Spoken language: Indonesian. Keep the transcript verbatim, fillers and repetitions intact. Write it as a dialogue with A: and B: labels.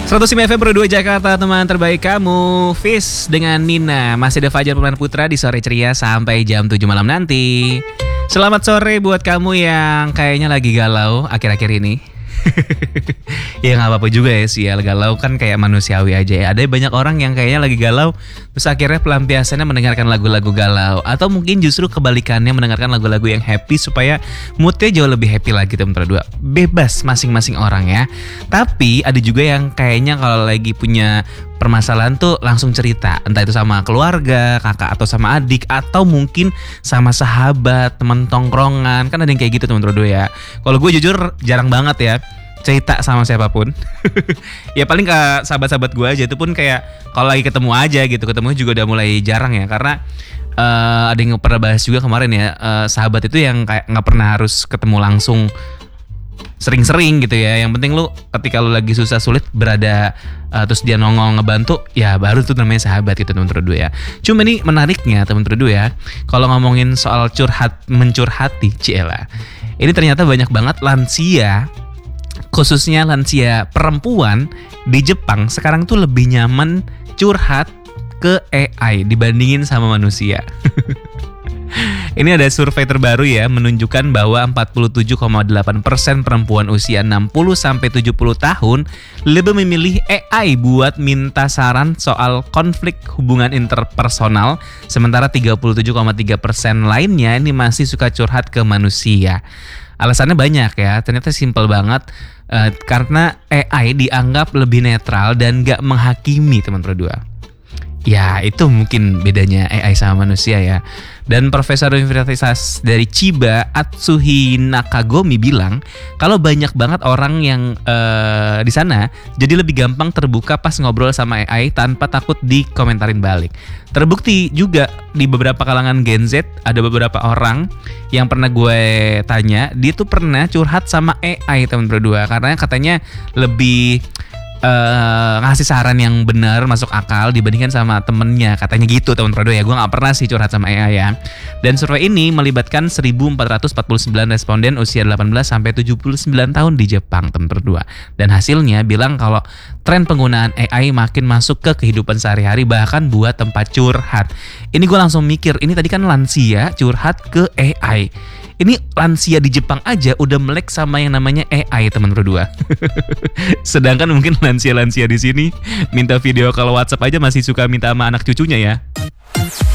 A: seratus lima F M Pro dua Jakarta, teman terbaik kamu. Fis dengan Nina. Masih ada Fajar Permana Putra di Sore Ceria sampai jam tujuh malam nanti. Selamat sore buat kamu yang kayaknya lagi galau akhir-akhir ini. Ya gak apa-apa juga ya sih ya, galau kan kayak manusiawi aja ya. Ada banyak orang yang kayaknya lagi galau, terus akhirnya pelampiasannya mendengarkan lagu-lagu galau. Atau mungkin justru kebalikannya, mendengarkan lagu-lagu yang happy supaya moodnya jauh lebih happy lagi, teman berdua. Bebas masing-masing orang ya. Tapi ada juga yang kayaknya kalau lagi punya permasalahan tuh langsung cerita, entah itu sama keluarga, kakak atau sama adik, atau mungkin sama sahabat, teman tongkrongan. Kan ada yang kayak gitu, teman berdua ya. Kalau gue jujur jarang banget ya cerita sama siapapun. Ya paling ke sahabat-sahabat gue aja, itu pun kayak kalau lagi ketemu aja gitu. Ketemu juga udah mulai jarang ya, karena uh, ada yang pernah bahas juga kemarin ya, uh, sahabat itu yang kayak nggak pernah harus ketemu langsung sering-sering gitu ya. Yang penting lu ketika lu lagi susah sulit berada, uh, terus dia nongol ngebantu, ya baru tuh namanya sahabat gitu, teman berdua ya. Cuma ini menariknya, teman berdua ya, kalau ngomongin soal curhat mencurhati, ciela, ini ternyata banyak banget lansia, khususnya lansia perempuan di Jepang sekarang tuh lebih nyaman curhat ke A I dibandingin sama manusia. Ini ada survei terbaru ya, menunjukkan bahwa empat puluh tujuh koma delapan persen perempuan usia enam puluh sampai tujuh puluh tahun lebih memilih A I buat minta saran soal konflik hubungan interpersonal, sementara tiga puluh tujuh koma tiga persen lainnya ini masih suka curhat ke manusia. Alasannya banyak ya, ternyata simpel banget, uh, karena A I dianggap lebih netral dan gak menghakimi, teman berdua. Ya itu mungkin bedanya A I sama manusia ya. Dan Profesor Universitas dari Chiba, Atsuhi Nakagomi bilang kalau banyak banget orang yang uh, di sana jadi lebih gampang terbuka pas ngobrol sama A I tanpa takut dikomentarin balik. Terbukti juga di beberapa kalangan Gen Z, ada beberapa orang yang pernah gue tanya, dia tuh pernah curhat sama A I, teman berdua, karena katanya lebih Uh, ngasih saran yang benar, masuk akal dibandingkan sama temennya, katanya gitu, teman berdua ya. Gue nggak pernah sih curhat sama A I ya. Dan survei ini melibatkan seribu empat ratus empat puluh sembilan responden usia delapan belas sampai tujuh puluh sembilan tahun di Jepang, teman berdua. Dan hasilnya bilang kalau tren penggunaan A I makin masuk ke kehidupan sehari-hari, bahkan buat tempat curhat. Ini gue langsung mikir, ini tadi kan lansia curhat ke A I. Ini lansia di Jepang aja udah melek sama yang namanya A I, teman berdua. Sedangkan mungkin lansia-lansia di sini minta video kalau WhatsApp aja masih suka minta sama anak cucunya ya.